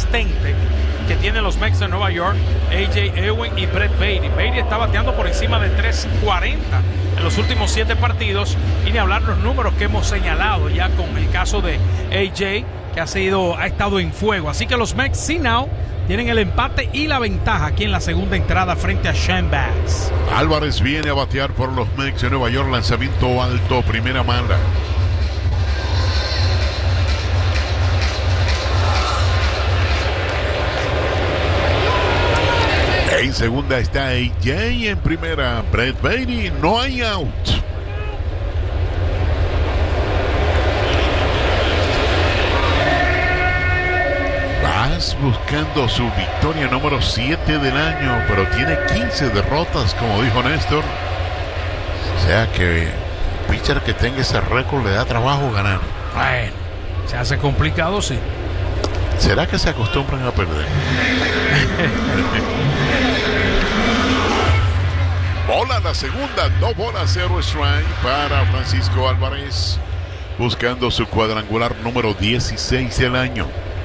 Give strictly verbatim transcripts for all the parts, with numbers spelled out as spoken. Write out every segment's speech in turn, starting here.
consistente que tienen los Mets de Nueva York, A J Ewing y Brett Baty. Baty está bateando por encima de tres cuarenta en los últimos siete partidos, y ni hablar los números que hemos señalado ya con el caso de A J, que ha, sido, ha estado en fuego. Así que los Mets, sí, now, tienen el empate y la ventaja aquí en la segunda entrada frente a Shambax. Álvarez viene a batear por los Mets de Nueva York, lanzamiento alto, primera mala. En segunda está A J, en primera Brett Baty, no hay out. Vas buscando su victoria número siete del año, pero tiene quince derrotas, como dijo Néstor. O sea que un pitcher que tenga ese récord le da trabajo ganar. Bueno, se hace complicado, sí. ¿Será que se acostumbran a perder? Bola la segunda, dos bolas, cero strike para Francisco Álvarez, buscando su cuadrangular número dieciséis del año.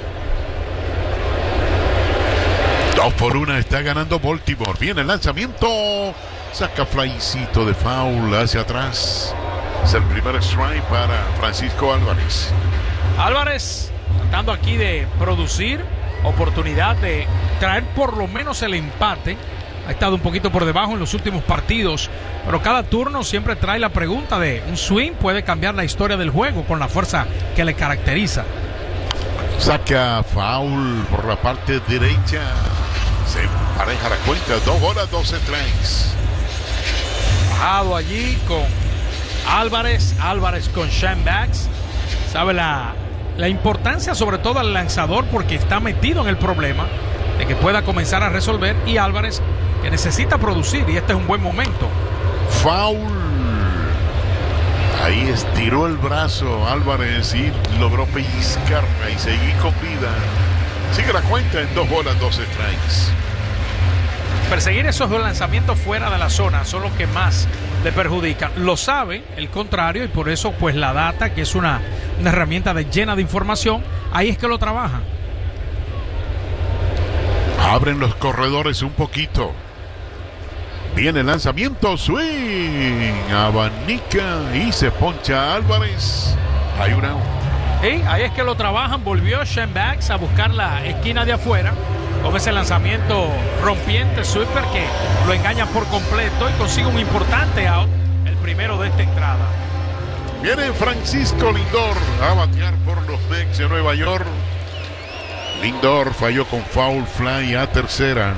Dos por una está ganando Baltimore. Viene el lanzamiento, saca flycito de foul hacia atrás. Es el primer strike para Francisco Álvarez. Álvarez tratando aquí de producir, oportunidad de traer por lo menos el empate. Ha estado un poquito por debajo en los últimos partidos, pero cada turno siempre trae la pregunta de un swing puede cambiar la historia del juego con la fuerza que le caracteriza. Saca foul por la parte derecha. Se empareja la cuenta, dos bolas, dos strikes. Bajado allí con Álvarez, Álvarez con Shambax. Sabe la, la importancia sobre todo al lanzador, porque está metido en el problema de que pueda comenzar a resolver, y Álvarez que necesita producir, y este es un buen momento. Foul. Ahí estiró el brazo Álvarez y logró pellizcarla y seguir con vida. Sigue la cuenta en dos bolas, dos strikes. Perseguir esos lanzamientos fuera de la zona son los que más le perjudican. Lo sabe el contrario, y por eso pues la data, que es una, una herramienta de, llena de información, ahí es que lo trabajan. Abren los corredores un poquito. Viene el lanzamiento, swing, abanica y se poncha Álvarez. Hay una. Sí, ahí es que lo trabajan. Volvió Shambax a buscar la esquina de afuera con ese lanzamiento rompiente, super, que lo engaña por completo y consigue un importante out, el primero de esta entrada. Viene Francisco Lindor a batear por los Mets de Nueva York. Lindor falló con foul fly a tercera.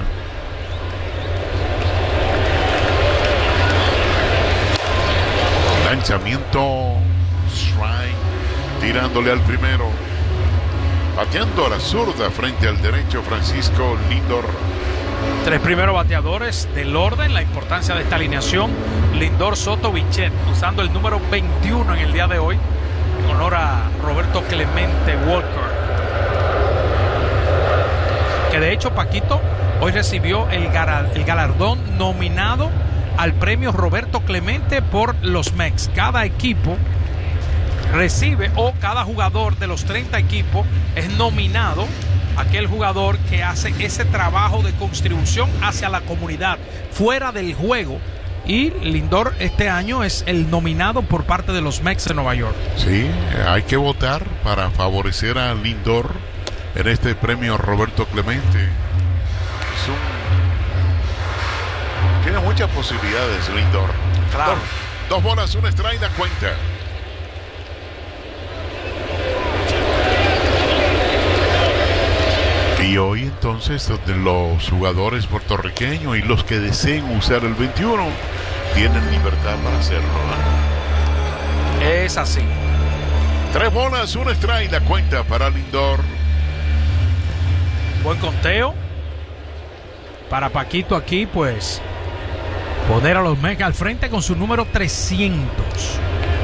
Lanzamiento, strike, tirándole al primero. Bateando a la zurda frente al derecho Francisco Lindor. Tres primeros bateadores del orden, la importancia de esta alineación: Lindor, Soto, Bichette, usando el número veintiuno en el día de hoy, en honor a Roberto Clemente Walker. Que de hecho Paquito hoy recibió el, gar- el galardón nominado al premio Roberto Clemente por los Mets. Cada equipo recibe, o cada jugador de los treinta equipos es nominado a aquel jugador que hace ese trabajo de contribución hacia la comunidad fuera del juego, y Lindor este año es el nominado por parte de los Mets de Nueva York. Sí, hay que votar para favorecer a Lindor en este premio Roberto Clemente. Es un... Tiene muchas posibilidades Lindor. Claro. Dos, dos bolas, una strike, da cuenta. Y hoy entonces los jugadores puertorriqueños y los que deseen usar el veintiuno tienen libertad para hacerlo, ¿no? Es así. Tres bolas, una strike, la cuenta para Lindor. Buen conteo para Paquito aquí, pues poner a los Mets al frente con su número trescientos.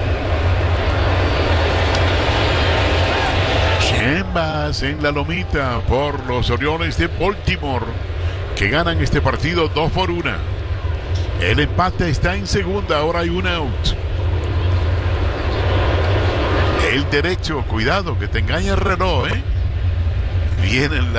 Chambas en la lomita por los Orioles de Baltimore, que ganan este partido dos por una. El empate está en segunda, ahora hay un out. El derecho, cuidado que te engaña el reloj, ¿eh? Viene la